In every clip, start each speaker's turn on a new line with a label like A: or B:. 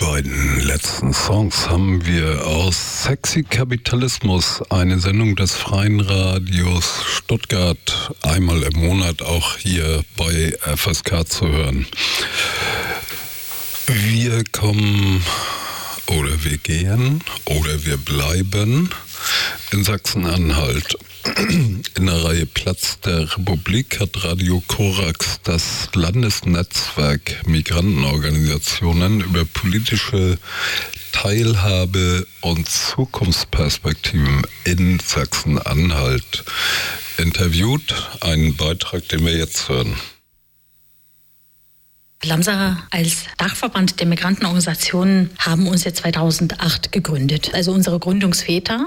A: beiden letzten Songs haben wir aus Sexy Kapitalismus, eine Sendung des Freien Radios Stuttgart, einmal im Monat auch hier bei FSK zu hören. Wir kommen oder wir gehen oder wir bleiben in Sachsen-Anhalt. In der Reihe Platz der Republik hat Radio Korax das Landesnetzwerk Migrantenorganisationen über politische Teilhabe und Zukunftsperspektiven in Sachsen-Anhalt interviewt. Einen Beitrag, den wir jetzt hören.
B: LAMSA als Dachverband der Migrantenorganisationen haben uns ja 2008 gegründet. Also unsere Gründungsväter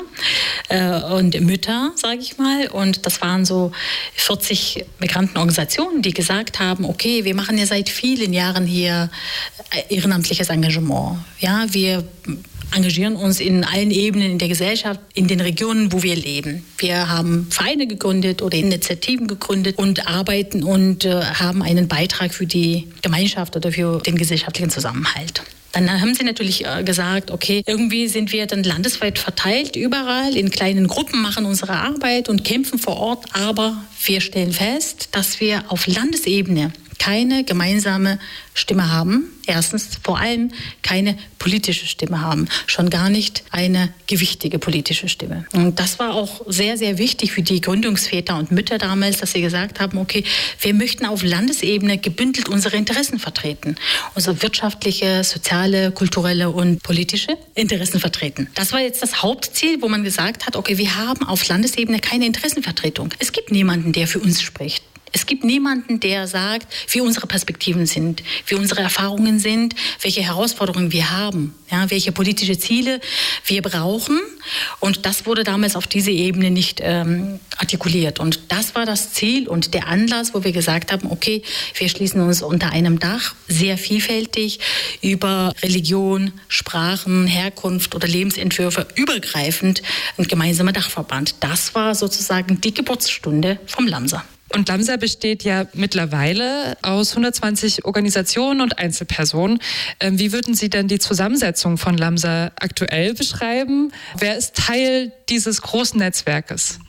B: und Mütter, sage ich mal. Und das waren so 40 Migrantenorganisationen, die gesagt haben, okay, wir machen ja seit vielen Jahren hier ehrenamtliches Engagement. Ja, wir engagieren uns in allen Ebenen in der Gesellschaft, in den Regionen, wo wir leben. Wir haben Vereine gegründet oder Initiativen gegründet und arbeiten und haben einen Beitrag für die Gemeinschaft oder für den gesellschaftlichen Zusammenhalt. Dann haben sie natürlich gesagt, okay, irgendwie sind wir dann landesweit verteilt, überall in kleinen Gruppen, machen unsere Arbeit und kämpfen vor Ort, aber wir stellen fest, dass wir auf Landesebene keine gemeinsame Stimme haben. Erstens, vor allem keine politische Stimme haben. Schon gar nicht eine gewichtige politische Stimme. Und das war auch sehr, sehr wichtig für die Gründungsväter und Mütter damals, dass sie gesagt haben, okay, wir möchten auf Landesebene gebündelt unsere Interessen vertreten. Unsere wirtschaftliche, soziale, kulturelle und politische Interessen vertreten. Das war jetzt das Hauptziel, wo man gesagt hat, okay, wir haben auf Landesebene keine Interessenvertretung. Es gibt niemanden, der für uns spricht. Es gibt niemanden, der sagt, wie unsere Perspektiven sind, wie unsere Erfahrungen sind, welche Herausforderungen wir haben, ja, welche politische Ziele wir brauchen. Und das wurde damals auf dieser Ebene nicht artikuliert. Und das war das Ziel und der Anlass, wo wir gesagt haben, okay, wir schließen uns unter einem Dach, sehr vielfältig, über Religion, Sprachen, Herkunft oder Lebensentwürfe übergreifend, ein gemeinsamer Dachverband. Das war sozusagen die Geburtsstunde vom LAMSA.
C: Und LAMSA besteht ja mittlerweile aus 120 Organisationen und Einzelpersonen. Wie würden Sie denn die Zusammensetzung von LAMSA aktuell beschreiben? Wer ist Teil dieses großen Netzwerkes?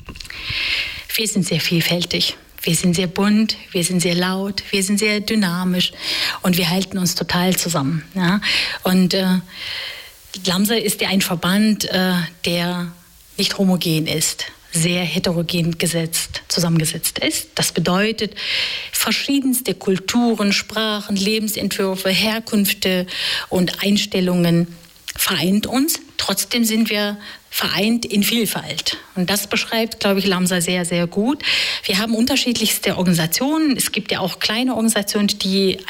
B: Wir sind sehr vielfältig. Wir sind sehr bunt, wir sind sehr laut, wir sind sehr dynamisch und wir halten uns total zusammen. Ja? Und LAMSA ist ja ein Verband, der nicht homogen ist, sehr heterogen zusammengesetzt ist. Das bedeutet, verschiedenste Kulturen, Sprachen, Lebensentwürfe, Herkünfte und Einstellungen vereint uns. Trotzdem sind wir vereint in Vielfalt. Und das beschreibt, glaube ich, LAMSA sehr, sehr gut. Wir haben unterschiedlichste Organisationen. Es gibt ja auch kleine Organisationen, die